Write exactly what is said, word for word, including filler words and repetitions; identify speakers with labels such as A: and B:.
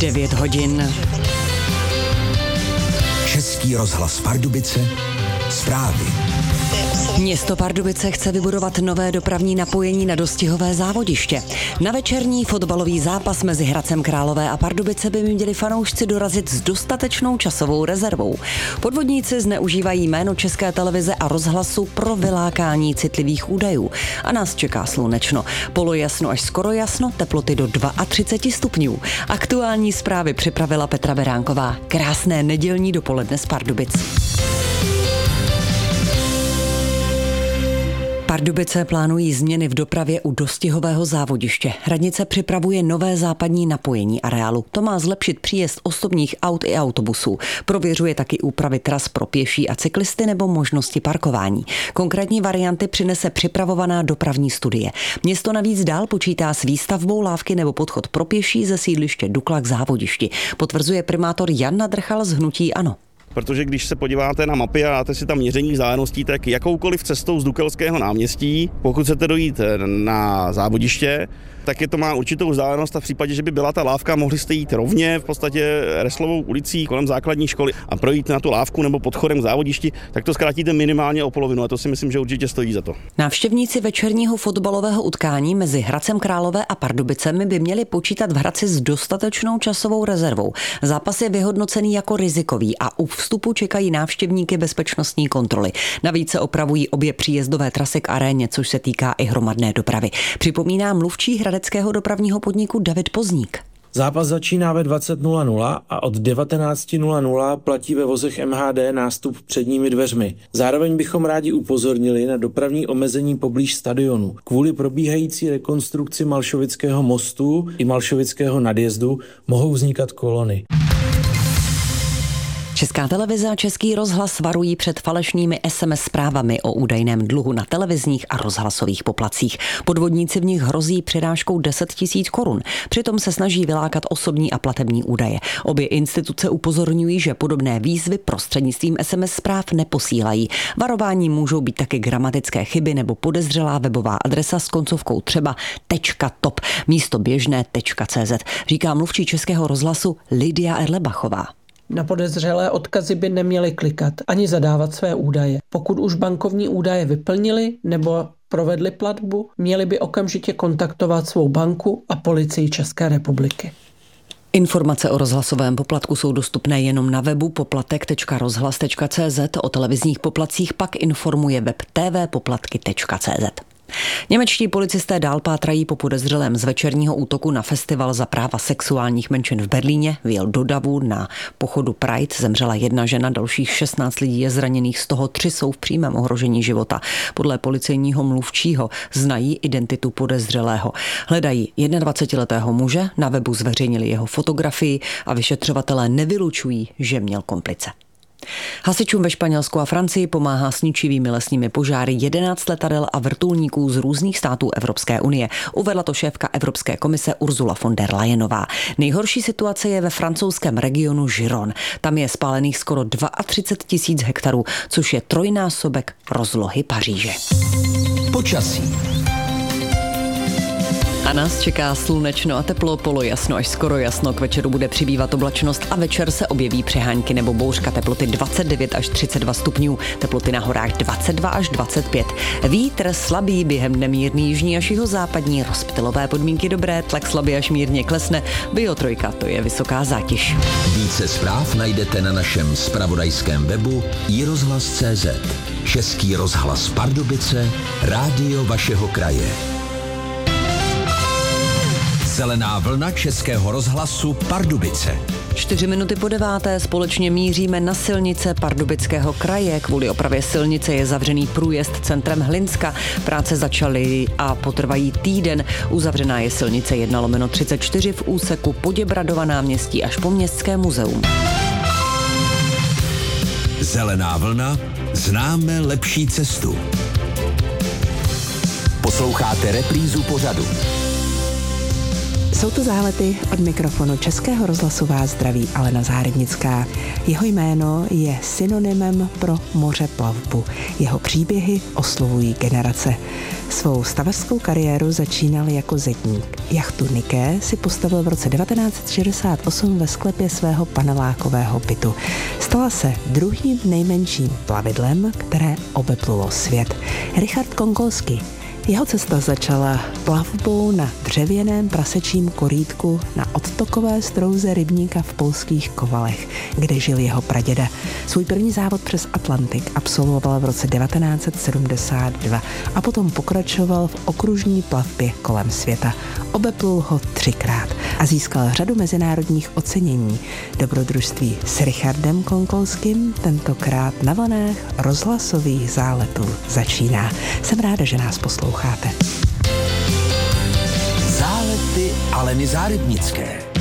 A: devět hodin.
B: Český rozhlas Pardubice, zprávy.
A: Město Pardubice chce vybudovat nové dopravní napojení na dostihové závodiště. Na večerní fotbalový zápas mezi Hradcem Králové a Pardubice by měli fanoušci dorazit s dostatečnou časovou rezervou. Podvodníci zneužívají jméno České televize a rozhlasu pro vylákání citlivých údajů. A nás čeká slunečno. Polojasno až skoro jasno, teploty do třicet dva stupňů. Aktuální zprávy připravila Petra Beránková. Krásné nedělní dopoledne z Pardubic. Pardubice plánují změny v dopravě u dostihového závodiště. Radnice připravuje nové západní napojení areálu. To má zlepšit příjezd osobních aut i autobusů. Prověřuje taky úpravy tras pro pěší a cyklisty nebo možnosti parkování. Konkrétní varianty přinese připravovaná dopravní studie. Město navíc dál počítá s výstavbou lávky nebo podchod pro pěší ze sídliště Dukla k závodišti. Potvrzuje primátor Jan Nadrchal z hnutí ANO.
C: Protože když se podíváte na mapy a dáte si tam měření vzdáleností, tak jakoukoliv cestou z Dukelského náměstí, pokud chcete dojít na závodiště, tak je to má určitou vzdálenost a v případě, že by byla ta lávka, mohli jste jít rovně v podstatě Reslovou ulicí kolem základní školy a projít na tu lávku nebo podchodem k závodišti, tak to zkrátíte minimálně o polovinu a to si myslím, že určitě stojí za to.
A: Návštěvníci večerního fotbalového utkání mezi Hradcem Králové a Pardubicemi by měli počítat v Hradci s dostatečnou časovou rezervou. Zápas je vyhodnocený jako rizikový a u vstupu čekají návštěvníky bezpečnostní kontroly. Navíc se opravují obě příjezdové trasy k aréně, což se týká i hromadné dopravy. Připomíná mluvčí hradeckého dopravního podniku David Pozník.
D: Zápas začíná ve dvacet nula nula a od devatenáct nula nula platí ve vozech M H D nástup předními dveřmi. Zároveň bychom rádi upozornili na dopravní omezení poblíž stadionu. Kvůli probíhající rekonstrukci Malšovického mostu i Malšovického nadjezdu mohou vznikat kolony.
A: Česká televize a Český rozhlas varují před falešnými es em es zprávami o údajném dluhu na televizních a rozhlasových poplatcích. Podvodníci v nich hrozí přirážkou deset tisíc korun. Přitom se snaží vylákat osobní a platební údaje. Obě instituce upozorňují, že podobné výzvy prostřednictvím es em es zpráv neposílají. Varování můžou být taky gramatické chyby nebo podezřelá webová adresa s koncovkou třeba .top místo běžné .cz, říká mluvčí Českého rozhlasu Lidia Erlebachová.
E: Na podezřelé odkazy by neměli klikat ani zadávat své údaje. Pokud už bankovní údaje vyplnili nebo provedli platbu, měli by okamžitě kontaktovat svou banku a policii České republiky.
A: Informace o rozhlasovém poplatku jsou dostupné jenom na webu poplatek tečka rozhlas tečka cz, o televizních poplatcích pak informuje web t v poplatky tečka cz. Němečtí policisté dál pátrají po podezřelém z večerního útoku na festival za práva sexuálních menšin v Berlíně. Vyjel do davu, na pochodu Pride zemřela jedna žena, dalších šestnáct lidí je zraněných, z toho tři jsou v přímém ohrožení života. Podle policejního mluvčího znají identitu podezřelého. Hledají dvacetiletého muže, na webu zveřejnili jeho fotografii a vyšetřovatelé nevylučují, že měl komplice. Hasičům ve Španělsku a Francii pomáhá s ničivými lesními požáry jedenáct letadel a vrtulníků z různých států Evropské unie. Uvedla to šéfka Evropské komise Ursula von der Leyenová. Nejhorší situace je ve francouzském regionu Giron. Tam je spálených skoro třicet dva tisíc hektarů, což je trojnásobek rozlohy Paříže.
B: Počasí.
A: A nás čeká slunečno a teplo, polojasno až skoro jasno, k večeru bude přibývat oblačnost a večer se objeví přehánky nebo bouřka, teploty dvacet devět až třicet dva stupňů, teploty na horách dvacet dva až dvacet pět. Vítr slabý, během nemírný jižní až jihozápadní, rozptylové podmínky dobré, tlak slabý až mírně klesne, Bio trojka, to je vysoká zátěž.
B: Více zpráv najdete na našem zpravodajském webu i rozhlas tečka cé zet. Český rozhlas Pardubice, rádio vašeho kraje. Zelená vlna Českého rozhlasu Pardubice.
A: Čtyři minuty po deváté společně míříme na silnice Pardubického kraje. Kvůli opravě silnice je zavřený průjezd centrem Hlinska. Práce začaly a potrvají týden. Uzavřená je silnice jedna lomeno třicet čtyři v úseku Poděbradova náměstí až po Městské muzeum.
B: Zelená vlna, známe lepší cestu. Posloucháte reprízu pořadu.
F: Jsou to Zálety, od mikrofonu Českého rozhlasu vás zdraví Alena Záhrebnická. Jeho jméno je synonymem pro mořeplavbu. Jeho příběhy oslovují generace. Svou stavařskou kariéru začínal jako zedník. Jachtu Niké si postavil v roce devatenáct set šedesát osm ve sklepě svého panelákového bytu. Stala se druhým nejmenším plavidlem, které obeplulo svět. Richard Konkolský. Jeho cesta začala plavbou na dřevěném prasečím korýtku na odtokové strouze rybníka v polských Kovalech, kde žil jeho praděda. Svůj první závod přes Atlantik absolvoval v roce devatenáct set sedmdesát dva a potom pokračoval v okružní plavbě kolem světa. Obeplul ho třikrát a získal řadu mezinárodních ocenění. Dobrodružství s Richardem Konkolským tentokrát na vlnách rozhlasových záletů začíná. Jsem ráda, že nás posloucháte.
B: Zálety Aleny Záhrebnické.